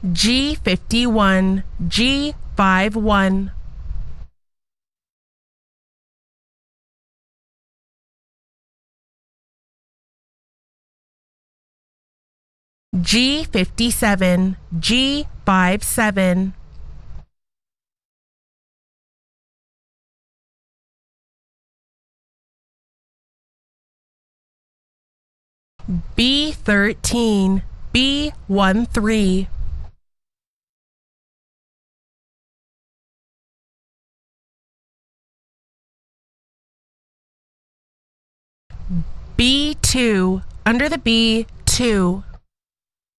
G51, G51. G57, G57. B13, B13. B2, under the B, 2.